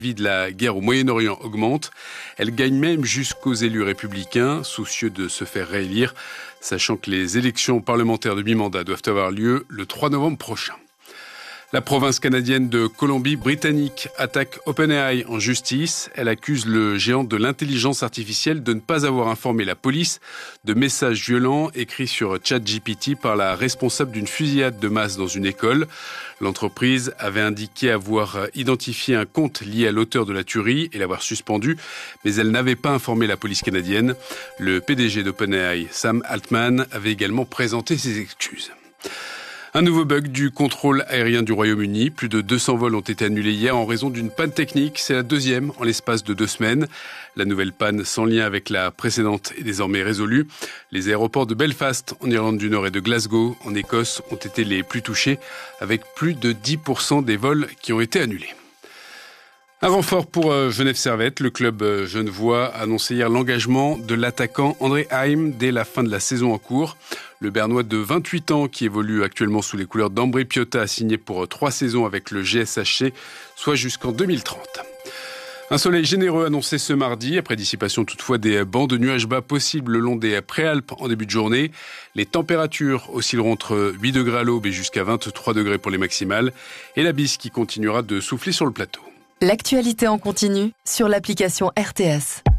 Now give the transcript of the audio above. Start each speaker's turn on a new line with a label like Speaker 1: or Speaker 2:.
Speaker 1: de la guerre au Moyen-Orient augmente. Elle gagne même jusqu'aux élus républicains, soucieux de se faire réélire, sachant que les élections parlementaires de mi-mandat doivent avoir lieu le 3 novembre prochain. La province canadienne de Colombie-Britannique attaque OpenAI en justice. Elle accuse le géant de l'intelligence artificielle de ne pas avoir informé la police de messages violents écrits sur ChatGPT par la responsable d'une fusillade de masse dans une école. L'entreprise avait indiqué avoir identifié un compte lié à l'auteur de la tuerie et l'avoir suspendu, mais elle n'avait pas informé la police canadienne. Le PDG d'OpenAI, Sam Altman, avait également présenté ses excuses. Un nouveau bug du contrôle aérien du Royaume-Uni. Plus de 200 vols ont été annulés hier en raison d'une panne technique. C'est la deuxième en l'espace de 2 semaines. La nouvelle panne, sans lien avec la précédente, est désormais résolue. Les aéroports de Belfast, en Irlande du Nord, et de Glasgow, en Écosse, ont été les plus touchés, avec plus de 10% des vols qui ont été annulés. Un renfort pour Genève Servette. Le club genevois a annoncé hier l'engagement de l'attaquant André Heim dès la fin de la saison en cours. Le Bernois de 28 ans, qui évolue actuellement sous les couleurs d'Ambré Piotta, a signé pour 3 saisons avec le GSHC, soit jusqu'en 2030. Un soleil généreux annoncé ce mardi, après dissipation toutefois des bancs de nuages bas possibles le long des Préalpes en début de journée. Les températures oscilleront entre 8 degrés à l'aube et jusqu'à 23 degrés pour les maximales. Et la bise qui continuera de souffler sur le plateau.
Speaker 2: L'actualité en continu sur l'application RTS.